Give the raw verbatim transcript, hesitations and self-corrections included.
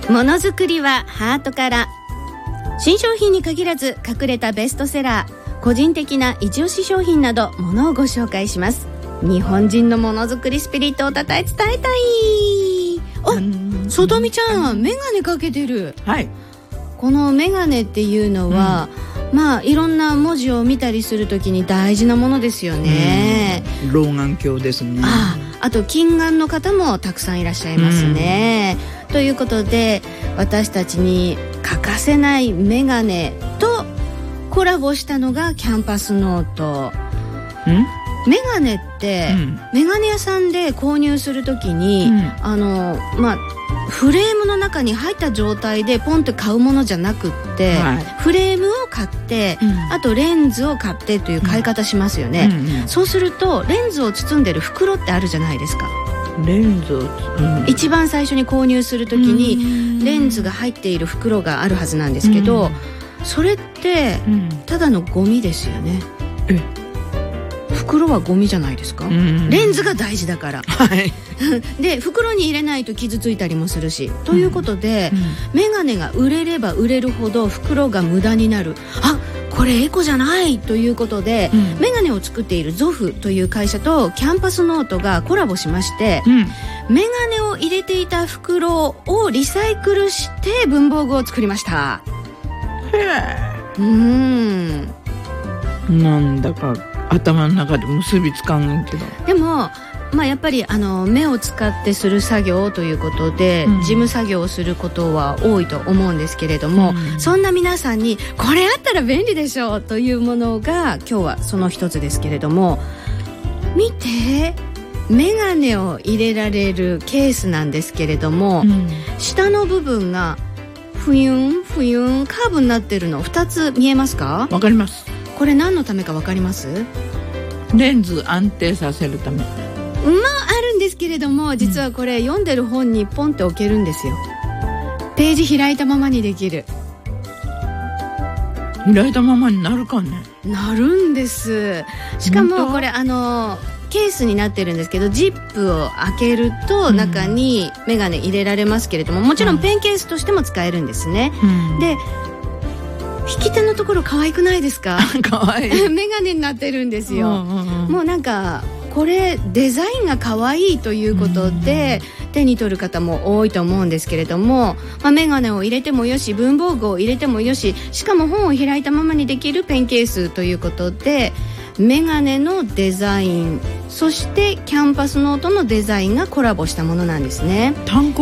ものづくりはハートから。新商品に限らず隠れたベストセラー、個人的な一押し商品などものをご紹介します。日本人のものづくりスピリットをたたえ伝えたい。お、外見ちゃん、メガネかけてる。 はい。 このメガネっていうのは、うん、まあいろんな文字を見たりするときに大事なものですよね。 うん、老眼鏡ですね。 ああ、あと近眼の方もたくさんいらっしゃいますね。うん、ということで私たちに欠かせないメガネとコラボしたのがキャンパスノート。んメガネって、うん、メガネ屋さんで購入するときに、うん、あのまあフレームの中に入った状態でポンって買うものじゃなくって、はい、フレームを買って、うん、あとレンズを買ってという買い方しますよね。うんうんうん、そうするとレンズを包んでる袋ってあるじゃないですか。 レンズを、うん、 一番最初に購入するときにレンズが入っている袋があるはずなんですけど、うん、それってただのゴミですよね。 え袋はゴミじゃないですか。うん、レンズが大事だから、 はい、 で袋に入れないと傷ついたりもするし、ということで、うんうん、メガネが売れれば売れるほど袋が無駄になる。あ、これエコじゃないということで、うん、メガネを作っているゾフという会社とキャンパスノートがコラボしまして、うん、メガネを入れていた袋をリサイクルして文房具を作りました。 へえ。 うーん、 なんだか頭の中で結びつかんけど、 でも、まあ、やっぱりあの目を使ってする作業ということで、うん、事務作業をすることは多いと思うんですけれども、うん、そんな皆さんにこれあったら便利でしょうというものが今日はその一つですけれども、見て、メガネを入れられるケースなんですけれども、うん、下の部分がふゆんふゆんカーブになってるのふたつ見えますか？ わかります。 これ何のためかわかります？ レンズ安定させるため。 まああるんですけれども、実はこれ読んでる本にポンって置けるんですよ。ページ開いたままにできる。 開いたままになるかね？ なるんです。しかもこれあのケースになってるんですけど、ジップを開けると中にメガネ入れられますけれども、もちろんペンケースとしても使えるんですね。うん、で引き手のところ可愛くないですか？ 可愛い。 メガネになってるんですよ。 うんうんうん、 もうなんかこれデザインが可愛いということで、うん、手に取る方も多いと思うんですけれども、まあ、メガネを入れてもよし、文房具を入れてもよし、しかも本を開いたままにできるペンケースということで、メガネのデザイン、そしてキャンパスノートのデザインがコラボしたものなんですね。 単行